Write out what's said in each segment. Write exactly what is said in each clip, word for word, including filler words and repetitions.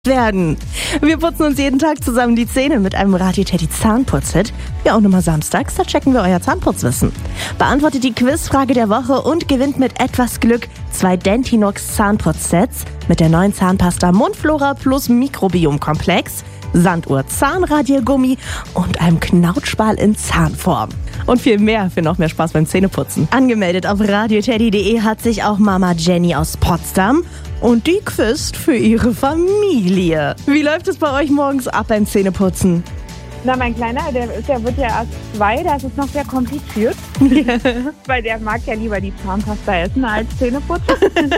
werden. Wir putzen uns jeden Tag zusammen die Zähne mit einem Radio Teddy Zahnputz-Hit. Ja, auch nochmal samstags, da checken wir euer Zahnputzwissen. Beantwortet die Quizfrage der Woche und gewinnt mit etwas Glück zwei Dentinox Zahnputz-Sets mit der neuen Zahnpasta Mundflora plus Mikrobiom-Komplex, Sanduhr Zahnradiergummi und einem Knautschbal in Zahnform. Und viel mehr für noch mehr Spaß beim Zähneputzen. Angemeldet auf radioteddy punkt de hat sich auch Mama Jenny aus Potsdam und die quizt für ihre Familie. Wie läuft es bei euch morgens ab beim Zähneputzen? Na, mein Kleiner, der, ist, der wird ja erst zwei, das ist noch sehr kompliziert. Ja. Weil der mag ja lieber die Zahnpasta essen als Zähne putzen.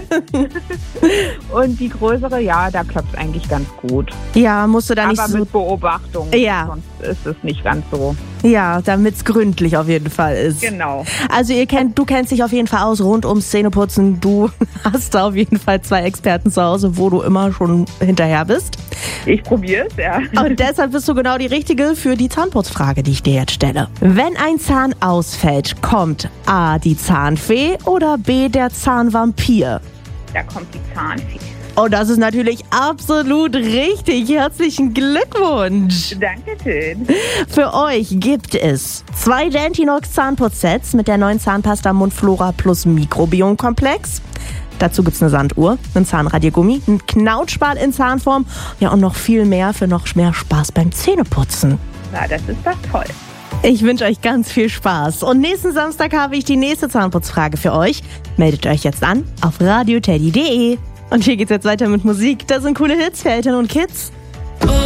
Und die größere, ja, da klappt es eigentlich ganz gut. Ja, musst du da nicht Aber so... mit Beobachtung, Ja. sonst ist es nicht ganz so. Ja, damit es gründlich auf jeden Fall ist. Genau. Also ihr kennt, du kennst dich auf jeden Fall aus rund ums Zähneputzen. Du hast da auf jeden Fall zwei Experten zu Hause, wo du immer schon hinterher bist. Ich probiere es, ja. Und deshalb bist du genau die Richtige für die Zahnputzfrage, die ich dir jetzt stelle. Wenn ein Zahn ausfällt, kommt A, die Zahnfee oder B, der Zahnvampir? Da kommt die Zahnfee. Und das ist natürlich absolut richtig. Herzlichen Glückwunsch. Dankeschön. Für euch gibt es zwei Dentinox Zahnputzsets mit der neuen Zahnpasta Mundflora plus Mikrobiom-Komplex. Dazu gibt es eine Sanduhr, einen Zahnradiergummi, einen Knautschbal in Zahnform. Ja, und noch viel mehr für noch mehr Spaß beim Zähneputzen. Na, das ist doch toll. Ich wünsche euch ganz viel Spaß. Und nächsten Samstag habe ich die nächste Zahnputzfrage für euch. Meldet euch jetzt an auf radioteddy punkt de. Und hier geht's jetzt weiter mit Musik. Da sind coole Hits für Eltern und Kids.